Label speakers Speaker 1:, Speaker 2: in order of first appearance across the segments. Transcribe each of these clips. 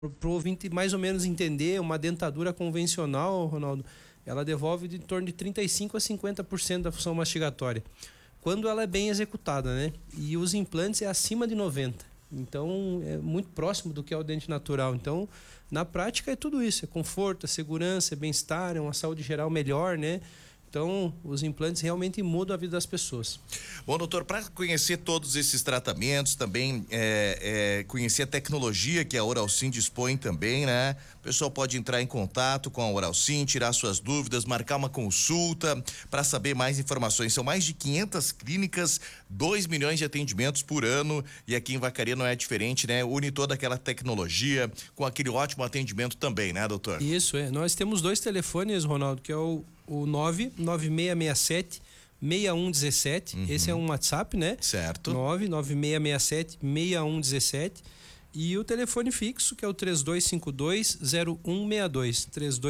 Speaker 1: Para o ouvinte mais ou menos entender, uma dentadura convencional, Ronaldo, ela devolve de torno de 35% a 50% da função mastigatória, quando ela é bem executada, né? E os implantes é acima de 90%. Então, é muito próximo do que é o dente natural. Então, na prática é tudo isso, é conforto, é segurança, é bem-estar, é uma saúde geral melhor, né? Então, os implantes realmente mudam a vida das pessoas.
Speaker 2: Bom, doutor, para conhecer todos esses tratamentos, também conhecer a tecnologia que a Oralsim dispõe também, né? O pessoal pode entrar em contato com a Oralsim, tirar suas dúvidas, marcar uma consulta para saber mais informações. São mais de 500 clínicas, 2 milhões de atendimentos por ano, e aqui em Vacaria não é diferente, né? Une toda aquela tecnologia com aquele ótimo atendimento também, né, doutor?
Speaker 1: Isso, nós temos 2 telefones, Ronaldo, que é o 99667 6117. Esse é um WhatsApp, né?
Speaker 2: Certo.
Speaker 1: 99667 6117. E o telefone fixo, que é o 3252-0162.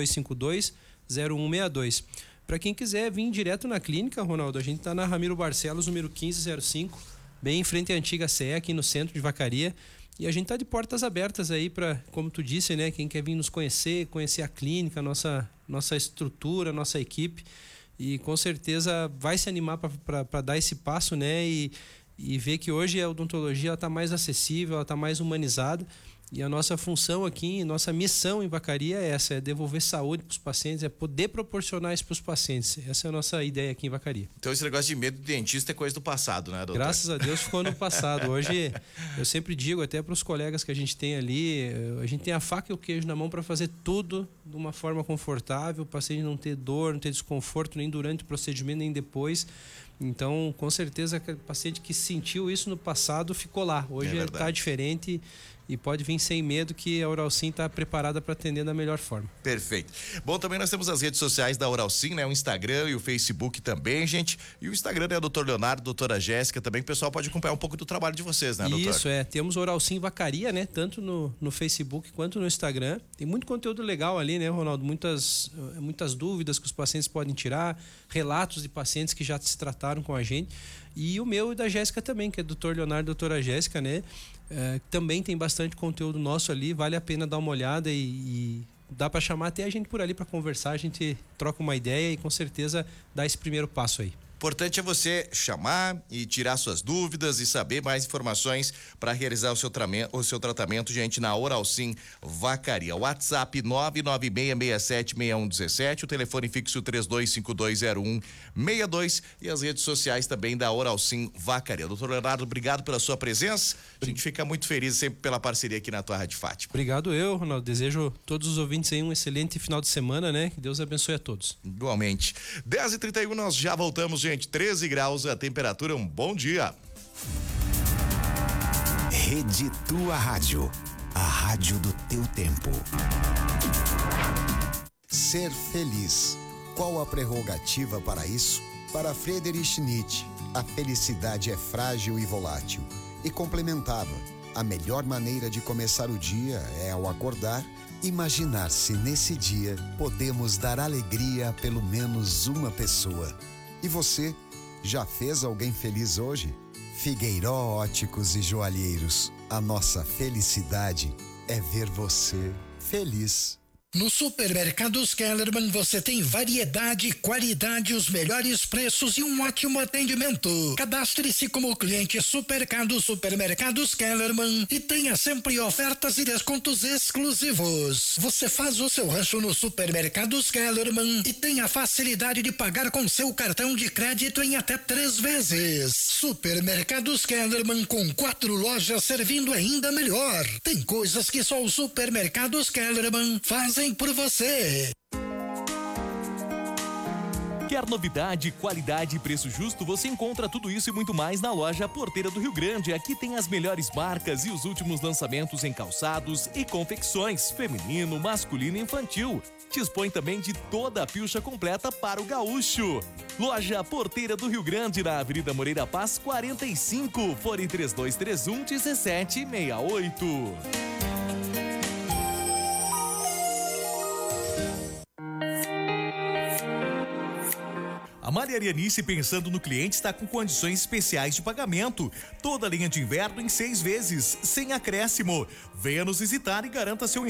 Speaker 1: 3252-0162. Para quem quiser vir direto na clínica, Ronaldo, a gente está na Ramiro Barcelos, número 1505, bem em frente à antiga CE, aqui no centro de Vacaria. E a gente tá de portas abertas aí para, como tu disse, né? Quem quer vir nos conhecer a clínica, nossa estrutura, nossa equipe. E com certeza vai se animar para dar esse passo, né? E ver que hoje a odontologia ela tá mais acessível, ela tá mais humanizada. E a nossa função aqui, nossa missão em Vacaria é essa, é devolver saúde para os pacientes, é poder proporcionar isso para os pacientes. Essa é a nossa ideia aqui em Vacaria.
Speaker 2: Então esse negócio de medo de dentista é coisa do passado, né, doutor?
Speaker 1: Graças a Deus ficou no passado. Hoje, eu sempre digo até para os colegas que a gente tem ali, a gente tem a faca e o queijo na mão para fazer tudo de uma forma confortável, o paciente não ter dor, não ter desconforto nem durante o procedimento, nem depois. Então, com certeza, aquele paciente que sentiu isso no passado ficou lá. Hoje está diferente e pode vir sem medo, que a Oralsim está preparada para atender da melhor forma.
Speaker 2: Perfeito. Bom, também nós temos as redes sociais da Oralsim, né? O Instagram e o Facebook também, gente. E o Instagram é o Dr. Leonardo, doutora Jéssica também. O pessoal pode acompanhar um pouco do trabalho de vocês, né, doutor?
Speaker 1: Isso, temos Oralsim Vacaria, né? Tanto no Facebook quanto no Instagram. Tem muito conteúdo legal ali, né, Ronaldo? Muitas dúvidas que os pacientes podem tirar, relatos de pacientes que já se trataram com a gente. E o meu e da Jéssica também, que é Dr. Leonardo, doutora Jéssica, né? Também tem bastante conteúdo nosso ali, vale a pena dar uma olhada e dá para chamar até a gente por ali para conversar, a gente troca uma ideia e com certeza dá esse primeiro passo aí.
Speaker 2: Importante é você chamar e tirar suas dúvidas e saber mais informações para realizar o seu tratamento, gente, na Oralsim Vacaria. WhatsApp 996676117, o telefone fixo 32520162 e as redes sociais também da Oralsim Vacaria. Doutor Leonardo, obrigado pela sua presença. A gente fica muito feliz sempre pela parceria aqui na tua Rádio Fátima.
Speaker 1: Obrigado Ronaldo. Desejo a todos os ouvintes aí um excelente final de semana, né? Que Deus abençoe a todos.
Speaker 2: Igualmente. 10h31, nós já voltamos, gente. 13 graus a temperatura, um bom dia.
Speaker 3: Rede Tua Rádio, a rádio do teu tempo. Ser feliz. Qual a prerrogativa para isso? Para Friedrich Nietzsche, a felicidade é frágil e volátil. E complementava: a melhor maneira de começar o dia é, ao acordar, imaginar se nesse dia podemos dar alegria a pelo menos uma pessoa. E você, já fez alguém feliz hoje? Figueiró Óticos e Joalheiros, a nossa felicidade é ver você feliz.
Speaker 4: No Supermercados Kellerman você tem variedade, qualidade, os melhores preços e um ótimo atendimento. Cadastre-se como cliente Supermercados Kellerman e tenha sempre ofertas e descontos exclusivos. Você faz o seu rancho no Supermercados Kellerman e tem a facilidade de pagar com seu cartão de crédito em até 3 vezes. Supermercados Kellerman, com 4 lojas servindo ainda melhor. Tem coisas que só os Supermercados Kellerman fazem por você.
Speaker 5: Quer novidade, qualidade e preço justo? Você encontra tudo isso e muito mais na loja Porteira do Rio Grande. Aqui tem as melhores marcas e os últimos lançamentos em calçados e confecções, feminino, masculino e infantil. Dispõe também de toda a pilcha completa para o gaúcho. Loja Porteira do Rio Grande, na Avenida Moreira Paz 45, fone 3231-1768. A Malharia Nice, pensando no cliente, está com condições especiais de pagamento. Toda a linha de inverno em 6 vezes, sem acréscimo. Venha nos visitar e garanta seu